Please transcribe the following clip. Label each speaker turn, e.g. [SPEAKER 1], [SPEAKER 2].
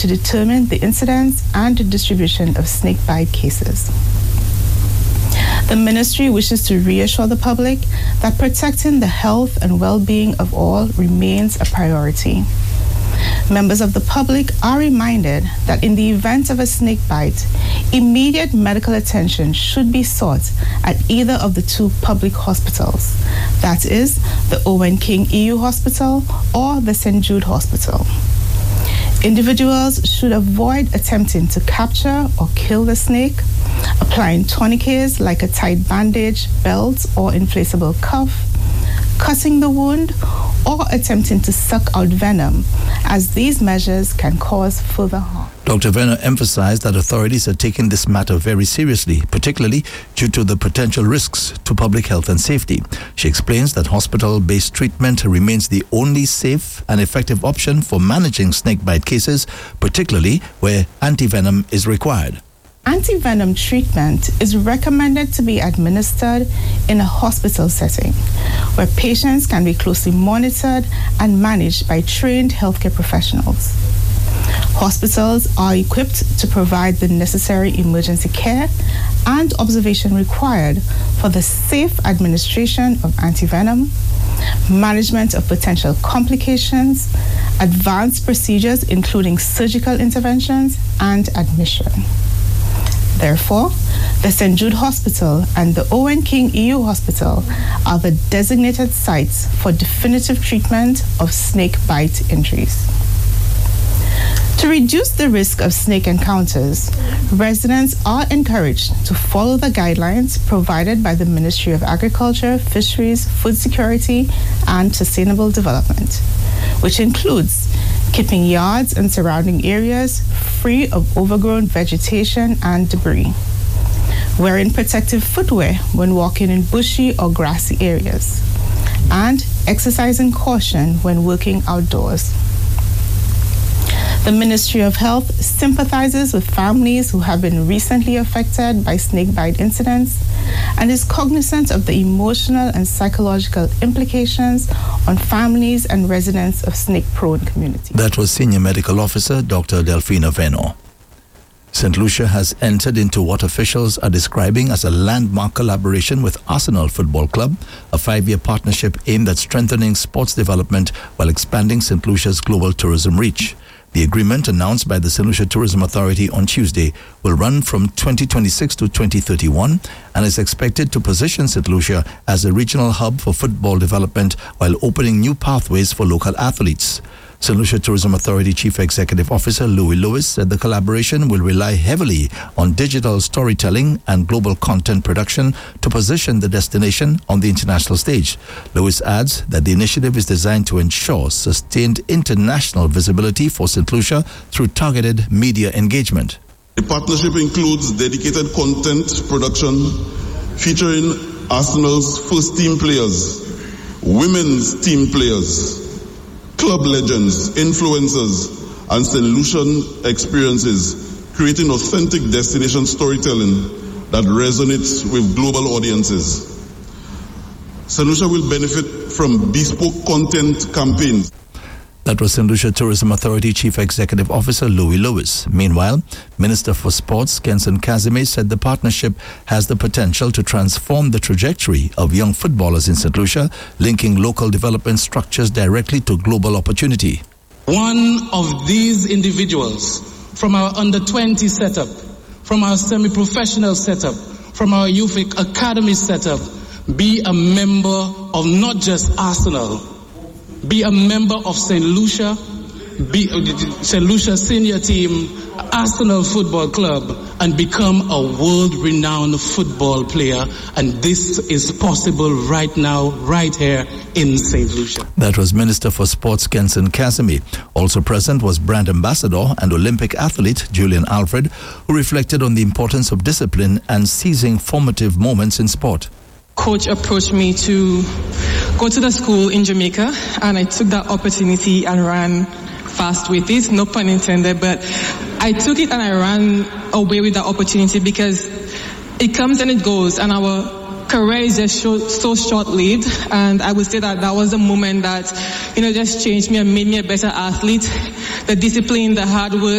[SPEAKER 1] to determine the incidence and distribution of snakebite cases. The ministry wishes to reassure the public that protecting the health and well-being of all remains a priority. Members of the public are reminded that in the event of a snake bite, immediate medical attention should be sought at either of the two public hospitals, that is, the Owen King EU Hospital or the St. Jude Hospital. Individuals should avoid attempting to capture or kill the snake, applying tourniquets like a tight bandage, belt, or inflatable cuff, cutting the wound, or attempting to suck out venom, as these measures can cause further harm.
[SPEAKER 2] Dr. Venner emphasized that authorities are taking this matter very seriously, particularly due to the potential risks to public health and safety. She explains that hospital-based treatment remains the only safe and effective option for managing snakebite cases, particularly where antivenom is required.
[SPEAKER 1] Antivenom treatment is recommended to be administered in a hospital setting, where patients can be closely monitored and managed by trained healthcare professionals. Hospitals are equipped to provide the necessary emergency care and observation required for the safe administration of antivenom, management of potential complications, advanced procedures including surgical interventions, and admission. Therefore, the St. Jude Hospital and the Owen King EU Hospital are the designated sites for definitive treatment of snake bite injuries. To reduce the risk of snake encounters, residents are encouraged to follow the guidelines provided by the Ministry of Agriculture, Fisheries, Food Security, and Sustainable Development, which includes keeping yards and surrounding areas free of overgrown vegetation and debris, wearing protective footwear when walking in bushy or grassy areas, and exercising caution when working outdoors. The Ministry of Health sympathizes with families who have been recently affected by snakebite incidents and is cognizant of the emotional and psychological implications on families and residents of snake-prone communities.
[SPEAKER 2] That was Senior Medical Officer Dr. Delphina Venor. St. Lucia has entered into what officials are describing as a landmark collaboration with Arsenal Football Club, a 5-year partnership aimed at strengthening sports development while expanding St. Lucia's global tourism reach. The agreement, announced by the St. Lucia Tourism Authority on Tuesday, will run from 2026 to 2031 and is expected to position St. Lucia as a regional hub for football development while opening new pathways for local athletes. St. Lucia Tourism Authority Chief Executive Officer Louis Lewis said the collaboration will rely heavily on digital storytelling and global content production to position the destination on the international stage. Lewis adds that the initiative is designed to ensure sustained international visibility for St. Lucia through targeted media engagement.
[SPEAKER 3] The partnership includes dedicated content production featuring Arsenal's first team players, women's team players, club legends, influencers, and St. Lucian experiences, creating authentic destination storytelling that resonates with global audiences. St. Lucia will benefit from bespoke content campaigns.
[SPEAKER 2] That was St. Lucia Tourism Authority Chief Executive Officer Louis Lewis. Meanwhile, Minister for Sports Kenson Kazime said the partnership has the potential to transform the trajectory of young footballers in St. Lucia, linking local development structures directly to global opportunity.
[SPEAKER 4] One of these individuals from our under-20 setup, from our semi-professional setup, from our youth academy setup, be a member of not just Arsenal, be a member of St. Lucia, be St. Lucia senior team, Arsenal Football Club, and become a world-renowned football player. And this is possible right now, right here in St. Lucia.
[SPEAKER 2] That was Minister for Sports Kenson Kazime. Also present was brand ambassador and Olympic athlete Julian Alfred, who reflected on the importance of discipline and seizing formative moments in sport.
[SPEAKER 5] Coach approached me to go to the school in Jamaica, and I took that opportunity and ran fast with it, no pun intended, but I took it and I ran away with that opportunity because it comes and it goes, and our career is just so short-lived, and I would say that that was a moment that, just changed me and made me a better athlete. The discipline, the hard work,